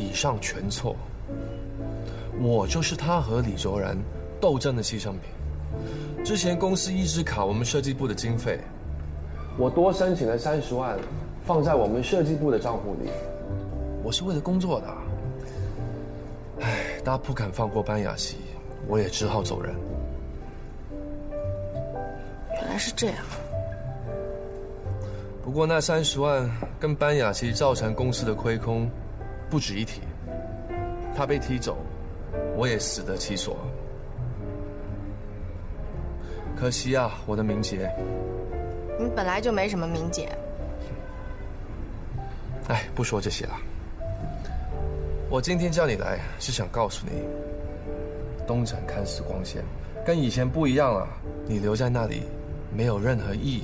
以上全错。我就是他和李卓然斗争的牺牲品。之前公司一直卡我们设计部的经费，我多申请了30万，放在我们设计部的账户里。我是为了工作的。唉，他不肯放过班雅琪，我也只好走人。 原来是这样。 不过那30万跟班雅琪造成公司的亏空不值一提。他被踢走，我也死得其所。可惜啊，我的名节。 你本来就没什么名节。 哎，不说这些了。我今天叫你来是想告诉你，东城看似光鲜，跟以前不一样了。你留在那里没有任何意义。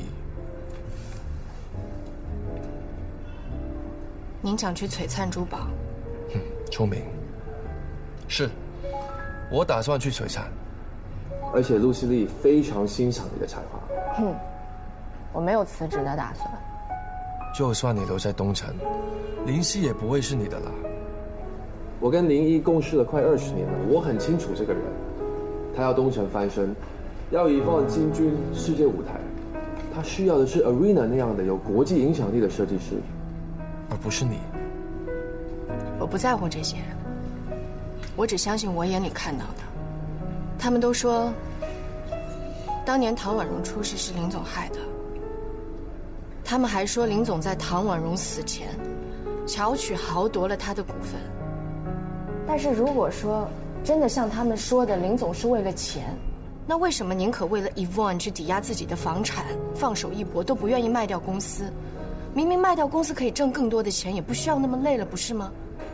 您想去璀璨珠宝？ 聪明。是，我打算去璀璨。而且陆西丽非常欣赏你的才华。 我没有辞职的打算。 就算你留在东城，林夕也不会是你的了。我跟林一共事了快20年了，我很清楚这个人。他要东城翻身，要以放进军世界舞台，他需要的是 Arena 那样的有国际影响力的设计师，而不是你。 我不在乎这些，我只相信我眼里看到的。他们都说，当年唐婉容出事是林总害的。他们还说林总在唐婉容死前，巧取豪夺了她的股份。但是如果说真的像他们说的，林总是为了钱，那为什么宁可为了 Yvonne 去抵押自己的房产，放手一搏，都不愿意卖掉公司？明明卖掉公司可以挣更多的钱，也不需要那么累了，不是吗？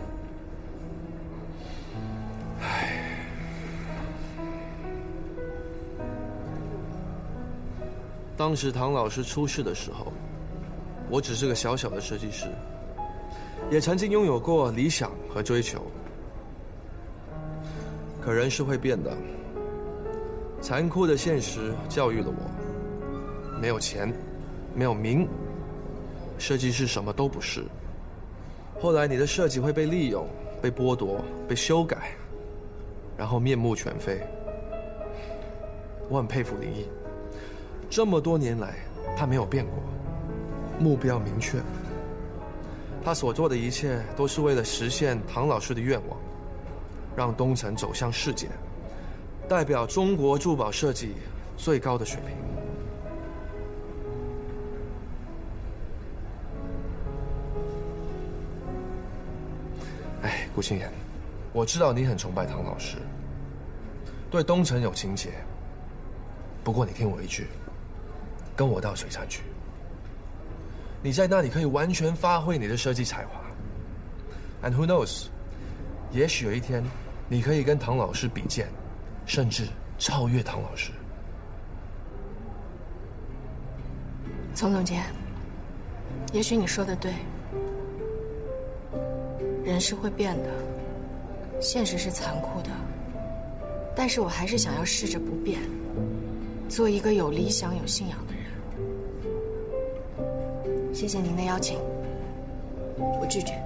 当时唐老师出事的时候，我只是个小小的设计师，也曾经拥有过理想和追求。可人是会变的，残酷的现实教育了我：没有钱，没有名，设计师什么都不是。后来你的设计会被利用、被剥夺、被修改，然后面目全非。我很佩服林毅。这么多年来，他没有变过，目标明确。他所做的一切都是为了实现唐老师的愿望，让东城走向世界，代表中国珠宝设计最高的水平。哎，顾青言，我知道你很崇拜唐老师，对东城有情结。不过你听我一句。跟我到璀璨去，你在那里可以完全发挥你的设计才华。And who knows， 也许有一天，你可以跟唐老师比肩，甚至超越唐老师。 丛总监，也许你说的对，人是会变的，现实是残酷的，但是我还是想要试着不变，做一个有理想、有信仰的人。谢谢您的邀请，我拒绝。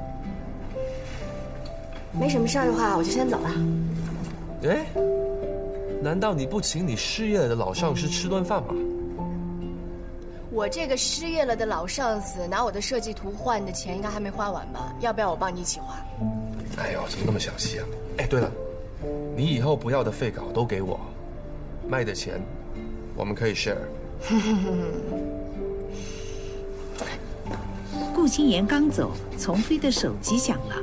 没什么事儿的话，我就先走了。 哎，难道你不请你失业了的老上司吃顿饭吗？ 我这个失业了的老上司拿我的设计图换的钱应该还没花完吧？要不要我帮你一起花？ 哎呦，怎么那么详细啊？哎，对了，你以后不要的废稿都给我，卖的钱我们可以 share。 顾青言刚走，丛飞的手机响了。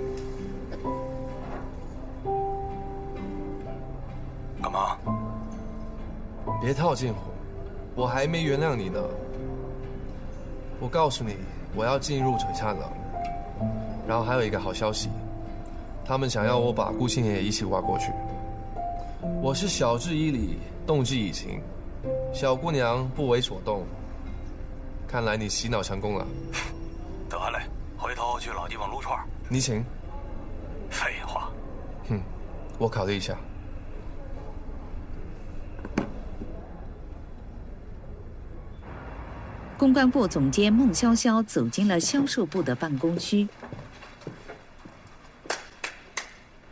干嘛？ 别套近乎，我还没原谅你呢。我告诉你，我要进入璀璨了。然后还有一个好消息，他们想要我把顾青言也一起挖过去。我是晓之以理，动之以情，小姑娘不为所动。看来你洗脑成功了。 得嘞，回头去老地方撸串。 你请。 废话。 我考虑一下。 公关部总监孟潇潇走进了销售部的办公区。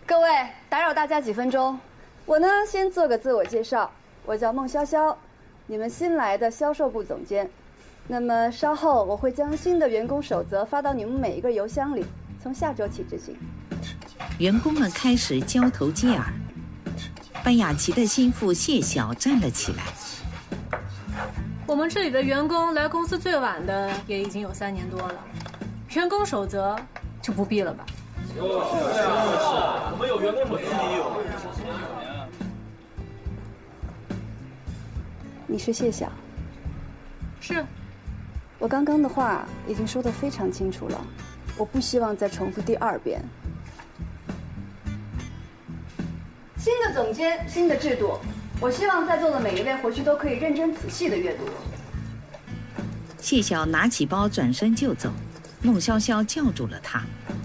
各位，打扰大家几分钟，我呢先做个自我介绍，我叫孟潇潇，你们新来的销售部总监。那么稍后我会将新的员工守则发到你们每一个邮箱里，从下周起执行。 员工们开始交头接耳。班雅琪的心腹谢晓站了起来。 我们这里的员工来公司最晚的也已经有3年多了，员工守则就不必了吧？ 我们有员工守则。 你是谢晓？ 是。 我刚刚的话已经说得非常清楚了，我不希望再重复第2遍。新的总监，新的制度，我希望在座的每一位回去都可以认真仔细的阅读。 谢晓拿起包转身就走，孟潇潇叫住了他。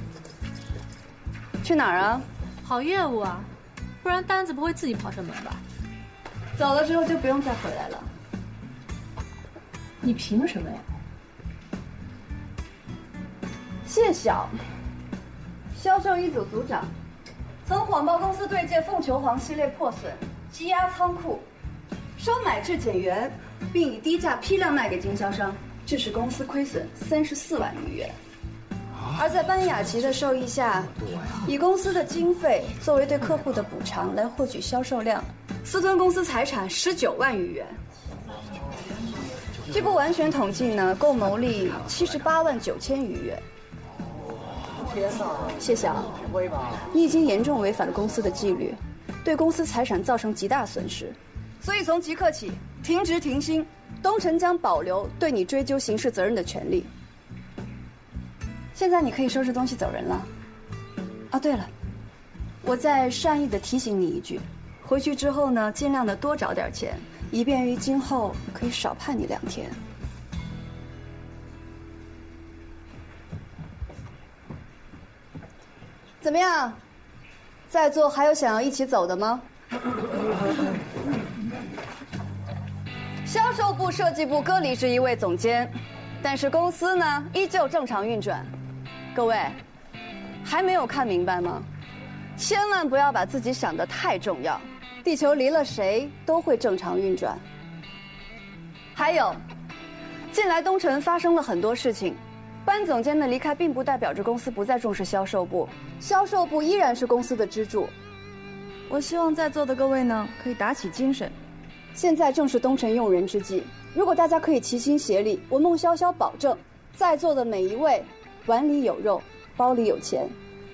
去哪儿啊？ 跑业务啊，不然单子不会自己跑上门吧？ 走了之后就不用再回来了。 你凭什么呀？ 谢晓，销售一组组长，曾谎报公司对接凤求凰系列破损，积压仓库，收买质检员，并以低价批量卖给经销商，致使公司亏损34万余元。而在班雅琪的授意下，以公司的经费作为对客户的补偿来获取销售量，私吞公司财产19万余元。据不完全统计呢，共牟利78万9千余元。谢晓，你已经严重违反了公司的纪律，对公司财产造成极大损失，所以从即刻起停职停薪，东城将保留对你追究刑事责任的权利。现在你可以收拾东西走人了。啊，对了，我再善意的提醒你一句，回去之后呢，尽量的多找点钱，以便于今后可以少判你2天。怎么样？在座还有想要一起走的吗？销售部、设计部各离职1位总监，但是公司呢依旧正常运转。各位，还没有看明白吗？千万不要把自己想得太重要，地球离了谁都会正常运转。还有，近来东城发生了很多事情。班总监的离开并不代表着公司不再重视销售部，销售部依然是公司的支柱。我希望在座的各位呢，可以打起精神。现在正是东城用人之际，如果大家可以齐心协力，我孟潇潇保证，在座的每一位碗里有肉，包里有钱。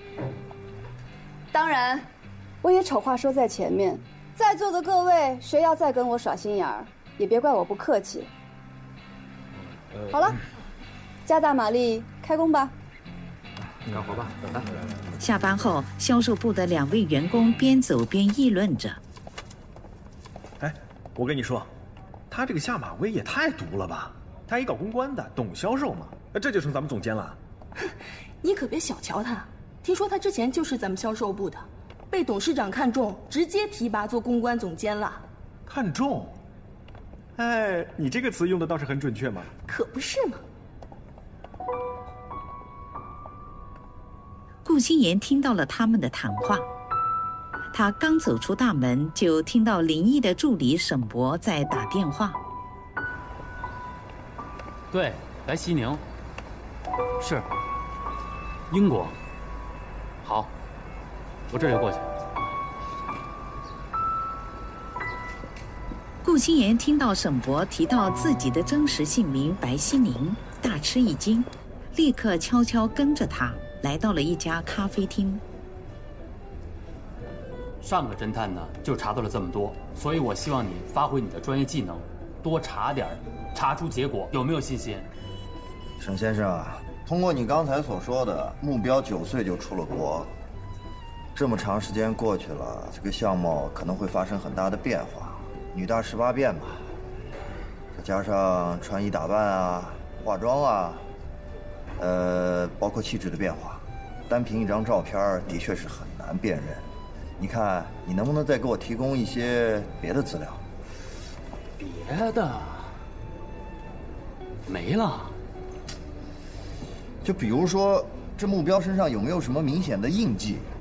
当然，我也丑话说在前面，在座的各位，谁要再跟我耍心眼儿，也别怪我不客气。好了。加大马力，开工吧！ 干活吧，来。 下班后，销售部的2位员工边走边议论着。 哎，我跟你说，他这个下马威也太毒了吧！他一搞公关的，懂销售吗？这就成咱们总监了。 你可别小瞧他，听说他之前就是咱们销售部的，被董事长看中，直接提拔做公关总监了。 看中？哎，你这个词用的倒是很准确嘛。 可不是嘛。 顾心妍听到了他们的谈话，他刚走出大门，就听到林毅的助理沈博在打电话。 对，来西宁。是。英国。好，我这就过去。 顾心妍听到沈博提到自己的真实姓名白西宁，大吃一惊，立刻悄悄跟着他来到了一家咖啡厅。 上个侦探呢，就查到了这么多，所以我希望你发挥你的专业技能，多查点，查出结果。有没有信心？ 沈先生啊，通过你刚才所说的，目标9岁就出了国，这么长时间过去了，这个项目可能会发生很大的变化。女大18变吧，再加上穿衣打扮啊、化妆啊，包括气质的变化，单凭一张照片的确是很难辨认。你看，你能不能再给我提供一些别的资料？ 别的没了。 就比如说，这目标身上有没有什么明显的印记，